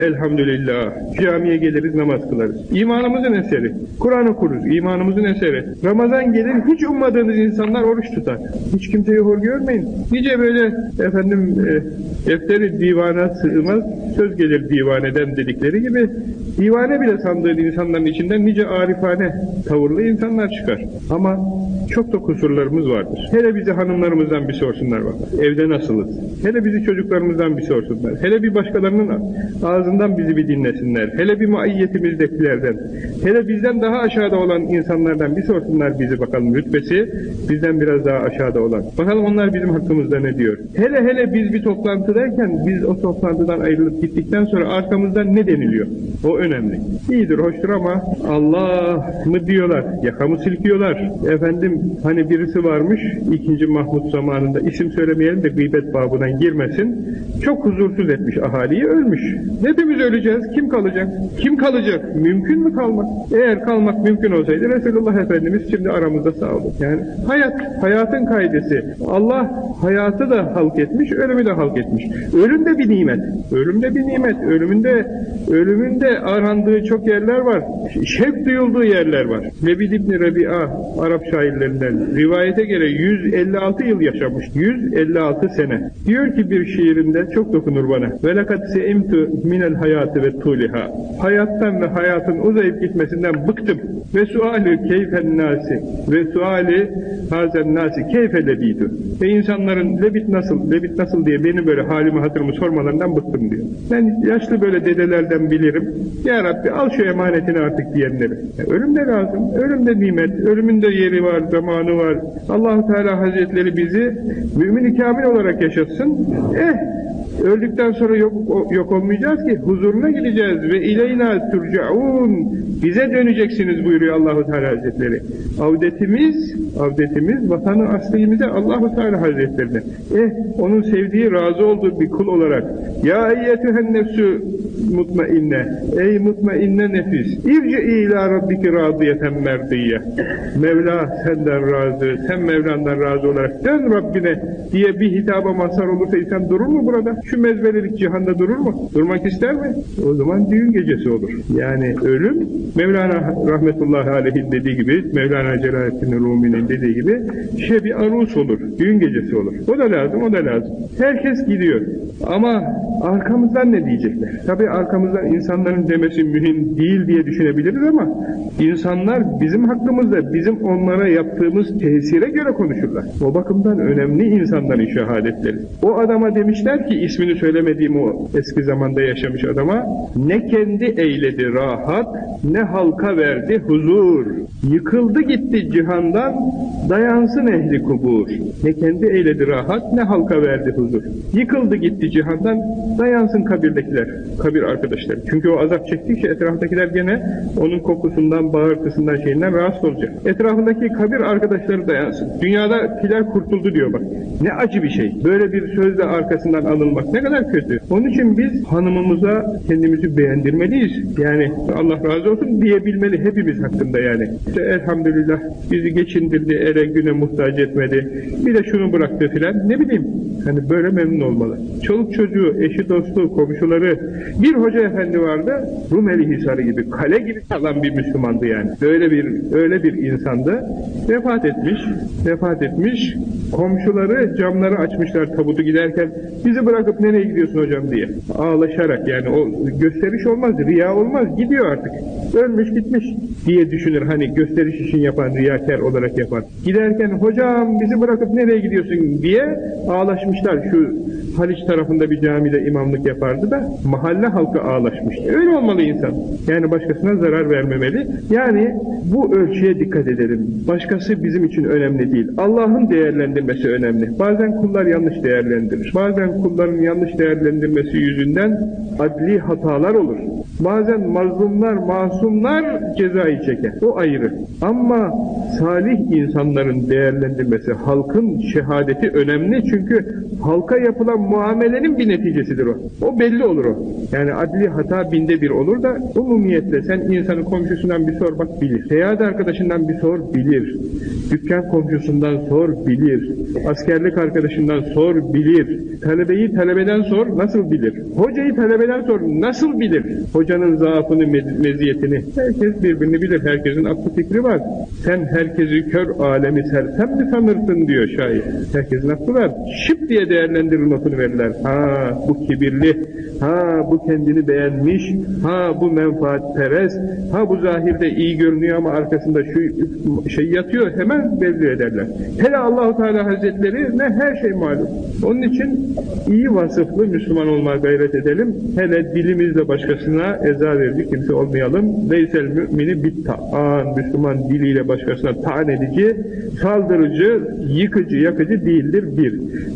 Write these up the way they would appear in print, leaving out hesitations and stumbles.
Elhamdülillah. Camiye geliriz, namaz kılarız. İmanımızın eseri. Kur'an okuruz, imanımızın eseri. Ramazan gelir, hiç ummadığınız insanlar oruç tutar. Hiç kimseyi hor görmeyin. Nice böyle defteri divana sığmaz, söz gelir divaneden dedikleri gibi, divane bile sandığın insanların içinden nice arifane, tavırlı insanlar çıkar. Ama çok da kusurlarımız vardır. Hele bizi hanımlarımızdan bir sorsunlar bak. Evde nasılız? Hele bizi çocuklarımızdan bir sorsunlar. Hele bir başkalarının ağzından bizi bir dinlesinler. Hele bir maiyyetimizdekilerden. Hele bizden daha aşağıda olan insanlardan bir sorsunlar bizi bakalım. Rütbesi bizden biraz daha aşağıda olan. Bakalım onlar bizim hakkımızda ne diyor? Hele biz bir toplantıdayken, biz o toplantıdan ayrılıp gittikten sonra arkamızdan ne deniliyor? O önemli. İyidir, hoştur ama Allah mı diyorlar, yakamı silkiyorlar. Efendim, hani birisi varmış 2. Mahmud zamanında, isim söylemeyelim de gıybet babından girmesin, çok huzursuz etmiş ahaliyi, ölmüş. Hepimiz öleceğiz, kim kalacak? Kim kalacak? Mümkün mü kalmak? Eğer kalmak mümkün olsaydı Resulullah Efendimiz şimdi aramızda sağ olun. Yani hayatın kaidesi. Allah hayatı da halk etmiş, ölümü de halk etmiş. Ölüm de bir nimet. Ölüm de bir nimet. Ölümünde arandığı çok yerler var. Şevk duyulduğu yerler var. Lebid İbni Rebi'a, Arap şairlerinden, rivayete göre 156 yıl yaşamış. 156 sene. Diyor ki bir şiirinde, çok dokunur bana. وَلَكَدْ سَئِمْتُ مِنَ الْحَيَاتِ وَالْتُولِهَا. Hayattan ve hayatın uzayıp gitmesinden bıktım. Ve suali keyfen nasi ve suali hazen nasi keyfe lebidu. Ve insanların lebit nasıl diye beni böyle halimi hatırımı sormalarından bıktım diyor. Ben yaşlı böyle dedelerden bilirim. Ya Rabbi al şu emanetini artık diyenleri. Ölüm de lazım. Ölüm de nimet. Ölümün de yeri var, zamanı var. Allah-u Teala Hazretleri bizi mümin-i kamil olarak yaşatsın. Öldükten sonra yok olmayacağız ki, huzuruna gideceğiz ve ileyna turcaun, bize döneceksiniz buyuruyor Allah-u Teala Hazretleri. Avdetimiz vatanı aslimize Allah-u Teala Hazretlerine. Onun sevdiği, razı olduğu bir kul olarak, ya eyyetühen nefsü mutmainne, ey mutmainne nefis, irci ila rabbiki radiyeten merdiyye. Mevla senden razı, sen Mevlan'dan razı olarak dön Rabbine diye bir hitaba mazhar olursa insan durur mu burada? Şu mezbelelik cihanda durur mu? Durmak ister mi? O zaman düğün gecesi olur. Yani ölüm, Mevlana rahmetullahi aleyhin dediği gibi, Mevlana Celaleddin Rumi'nin dediği gibi, bir arus olur, düğün gecesi olur. O da lazım. Herkes gidiyor. Ama arkamızdan ne diyecekler? Tabii arkamızdan insanların demesi mühim değil diye düşünebiliriz ama insanlar bizim hakkımızda, bizim onlara yaptığımız tesire göre konuşurlar. O bakımdan önemli insanların şehadetleri. O adama demişler ki, ismini söylemediğim o eski zamanda yaşamış adama, ne kendi eyledi rahat, ne halka verdi huzur. Yıkıldı gitti cihandan, dayansın ehli kubur. Ne kendi eyledi rahat, ne halka verdi huzur. Yıkıldı gitti cihandan, dayansın kabirdekiler, kabir arkadaşlar. Çünkü o azap çektikçe etrafındakiler gene onun kokusundan, bağırtısından, şeyinden rahatsız olacak. Etrafındaki kabir arkadaşları dayansın. Dünyadakiler kurtuldu diyor bak. Ne acı bir şey. Böyle bir sözle arkasından anılmak ne kadar kötü. Onun için biz hanımımıza kendimizi beğendirmeliyiz. Yani Allah razı olsun diyebilmeli hepimiz hakkında yani. İşte elhamdülillah bizi geçindirdi, ele güne muhtaç etmedi. Bir de şunu bıraktı filan. Ne bileyim. Hani böyle memnun olmalı. Çoluk çocuğu, eşi dostu, komşuları. Bir hoca efendi vardı. Rumeli Hisarı gibi, kale gibi kalan bir Müslümandı yani. Öyle bir insandı. Vefat etmiş. Komşuları camları açmışlar tabutu giderken. Bizi bırakıp nereye gidiyorsun hocam diye. Ağlaşarak yani o gösteriş olmaz, riya olmaz. Gidiyor artık. Ölmüş gitmiş diye düşünür. Hani gösteriş için yapan, riyakar olarak yapan. Giderken hocam bizi bırakıp nereye gidiyorsun diye ağlaşmışlar. Şu Haliç tarafında bir camide imamlık yapardı da mahalle halkı ağlaşmış. Öyle olmalı insan. Yani başkasına zarar vermemeli. Yani bu ölçüye dikkat edelim. Başkası bizim için önemli değil. Allah'ın değerlendirmesi önemli. Bazen kullar yanlış değerlendirir. Bazen kulların yanlış değerlendirmesi yüzünden adli hatalar olur. Bazen mazlumlar, masumlar cezayı çeker. O ayrı. Ama salih insanların değerlendirmesi, halkın şehadeti önemli. Çünkü halka yapılan muamelenin bir neticesidir o. O belli olur o. Yani adli hata binde bir olur da umumiyetle sen insanın komşusundan bir sor bak bilir. Seyahat arkadaşından bir sor bilir. Dükkan komşusundan sor bilir. Askerlik arkadaşından sor bilir. Talebeyi talebeden sor nasıl bilir. Hocayı talebeden sor nasıl bilir. Hocanın zaafını, meziyetini. Herkes birbirini bilir. Herkesin aklı fikri var. Sen herkesi kör alemi sersem mi sanırsın diyor şair. Herkesin aklı var. Şıp diye değerlendirir notunu verirler. Ha bu kibirli. Ha bu kendini beğenmiş. Ha bu menfaatperest. Ha bu zahirde iyi görünüyor ama arkasında şu şey yatıyor. Hemen belli ederler. Hele Allah-u Teala Hazretleri ne her şey malum. Onun için iyi vasıflı Müslüman olmaya gayret edelim. Hele dilimizle başkasına eza verici kimse olmayalım. Leysel mümini bitta'an. Müslüman diliyle başkasına ta'an edici, saldırıcı, yıkıcı, yakıcı değildir. Bir.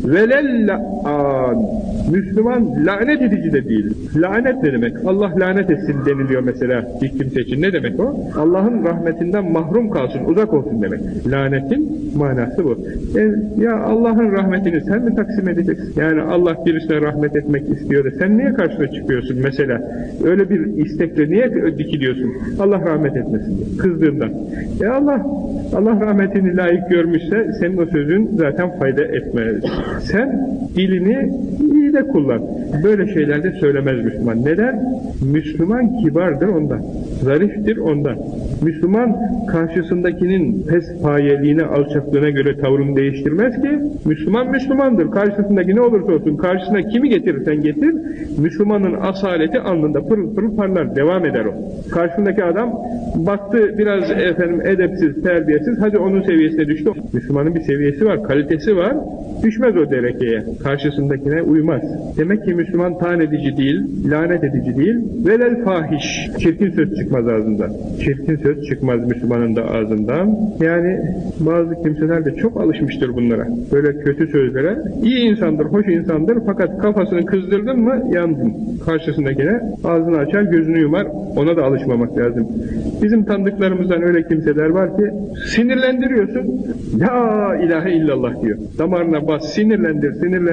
Velella'an. Müslüman lanet edici de değil. Lanet ne demek? Allah lanet etsin deniliyor mesela bir kimse için. Ne demek o? Allah'ın rahmetinden mahrum kalsın, uzak olsun demek. Lanetin manası bu. Ya Allah'ın rahmetini sen mi taksim edeceksin? Yani Allah birisine rahmet etmek istiyor da sen niye karşına çıkıyorsun mesela? Öyle bir istekle niye dikiliyorsun? Allah rahmet etmesin diye. Kızdığından. Allah rahmetini layık görmüşse senin o sözün zaten fayda etmez. Sen dilini iyi de kullan. Böyle şeyler de söylemez Müslüman. Neden? Müslüman kibardır ondan. Zariftir ondan. Müslüman karşısındakinin pes payeliğine, alçaklığına göre tavrını değiştirmez ki. Müslüman Müslümandır. Karşısındaki ne olursa olsun, karşısına kimi getirirsen getir, Müslümanın asaleti alnında pırıl pırıl parlar. Devam eder o. Karşısındaki adam baktı biraz edepsiz, terbiyesiz, hadi onun seviyesine düştü. Müslümanın bir seviyesi var, kalitesi var. Düşmez o derekeye. Karşısındakine uymaz. Demek ki Müslüman taan edici değil, lanet edici değil. Velel fahiş. Çirkin söz çıkmaz ağzından. Çirkin söz çıkmaz Müslümanın da ağzından. Yani bazı kimseler de çok alışmıştır bunlara. Böyle kötü sözlere. İyi insandır, hoş insandır fakat kafasını kızdırdın mı yandın. Karşısındakine ağzını açar, gözünü yumar. Ona da alışmamak lazım. Bizim tanıdıklarımızdan öyle kimseler var ki sinirlendiriyorsun. La ilahe illallah diyor. Damarına bas, sinirlendir.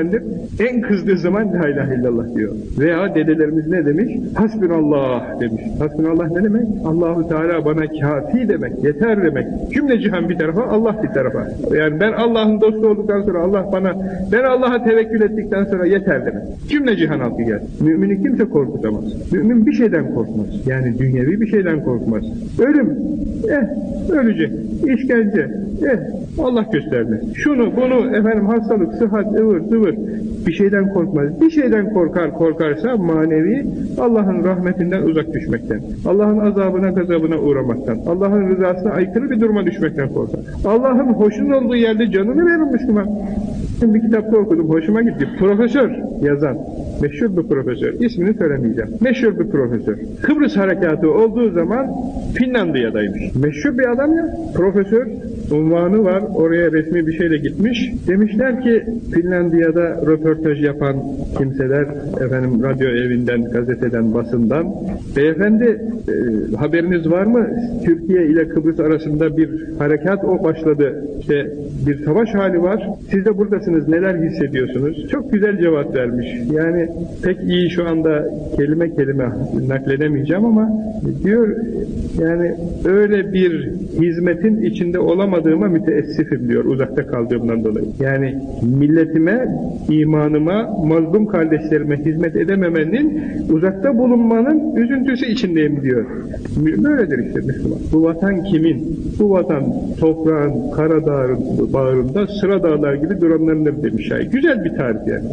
En kızdığı zaman la ilahe illallah diyor. Veya dedelerimiz ne demiş? Hasbunallah demiş. Hasbunallah ne demek? Allahu Teala bana kafi demek, yeter demek. Cümle cihan bir tarafa, Allah bir tarafa. Yani ben Allah'ın dostu olduktan sonra ben Allah'a tevekkül ettikten sonra yeter demek. Cümle cihan halkı gel. Mümini kimse korkutamaz. Mümin bir şeyden korkmaz. Yani dünyevi bir şeyden korkmaz. Ölüm. Ölecek. İşkence. Allah göstermez. Şunu, bunu, hastalık, sıhhat, ıvır, zıvır. Bir şeyden korkmaz. Bir şeyden korkarsa manevi Allah'ın rahmetinden uzak düşmekten. Allah'ın azabına, gazabına uğramaktan. Allah'ın rızasına aykırı bir duruma düşmekten korkar. Allah'ın hoşnut olduğu yerde canını verir Müslüman. Bir kitapta okudum, hoşuma gitti. Profesör yazan, meşhur bir profesör, ismini söylemeyeceğim. Meşhur bir profesör. Kıbrıs harekatı olduğu zaman Finlandiya'daymış. Meşhur bir adam ya, profesör, unvanı var, oraya resmi bir şeyle gitmiş. Demişler ki Finlandiya'da röportaj yapan kimseler, radyo evinden, gazeteden, basından, beyefendi haberiniz var mı? Türkiye ile Kıbrıs arasında bir harekat başladı. İşte bir savaş hali var. Siz de buradasınız. Neler hissediyorsunuz? Çok güzel cevap vermiş. Yani pek iyi şu anda kelime nakledemeyeceğim ama diyor yani öyle bir hizmetin içinde olamadığıma müteessifim diyor. Uzakta kaldığımdan dolayı. Yani milletime, imanıma, mazlum kardeşlerime hizmet edememenin, uzakta bulunmanın üzüntüsü içindeyim diyor. Böyledir işte Müslüman. Bu vatan kimin? Bu vatan toprağın, Karadağ'ın bağrında sıra dağlar gibi duranlarındır demiş şair. Güzel bir tarif yani.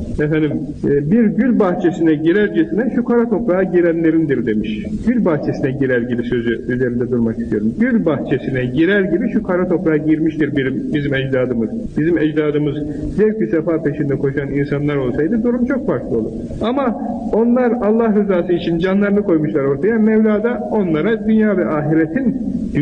Bir gül bahçesine girercesine şu kara toprağa girenlerindir demiş. Gül bahçesine girer gibi sözü üzerinde durmak istiyorum. Gül bahçesine girer gibi şu kara toprağa girmiştir bizim ecdadımız. Bizim ecdadımız zevk-i sefa peşinde koşan insanlar olsaydı durum çok farklı olur. Ama onlar Allah rızası için canlarını koymuşlar ortaya. Mevla da onlara dünya ve ahiretin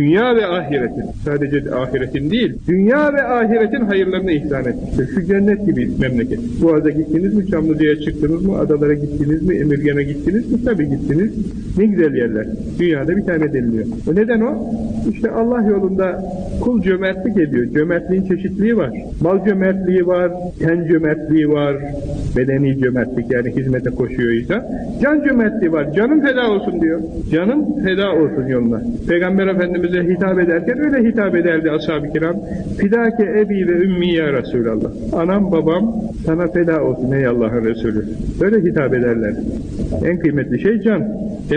sadece ahiretin değil, dünya ve ahiretin hayırlarını ihsan etmiştir. Şu cennet gibi memleket. Boğaz'a gittiniz mi? Çamlıca'ya çıktınız mı? Adalara gittiniz mi? Emirgan'a gittiniz mi? Tabii gittiniz. Ne güzel yerler. Dünyada bir tane deniliyor. Neden o? İşte Allah yolunda kul cömertlik ediyor. Cömertliğin çeşitliliği var. Mal cömertliği var, ten cömertliği var, bedeni cömertlik yani hizmete koşuyorsa. Can cömertliği var. Canım feda olsun diyor. Canım feda olsun yoluna. Peygamber Efendimiz'e hitap ederken öyle hitap ederdi ashab-ı kiram. Fidâke ebi ve ümmi ya Resulallah. Anam babam sana feda olsun ey Allah'ın Resulü. Böyle hitap ederler. En kıymetli şey can.